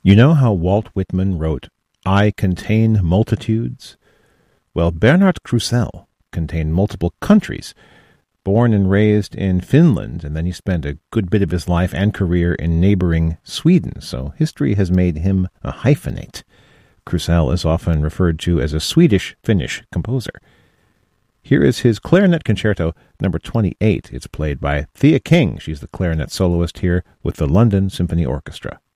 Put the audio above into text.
You know how Walt Whitman wrote, "I contain multitudes"? Well, Bernhard Krusell contained multiple countries. Born and raised in Finland, and then he spent a good bit of his life and career in neighboring Sweden, so history has made him a hyphenate. Krusell is often referred to as a Swedish-Finnish composer. Here is his Clarinet Concerto number 28. It's played by Thea King. She's the clarinet soloist here with the London Symphony Orchestra.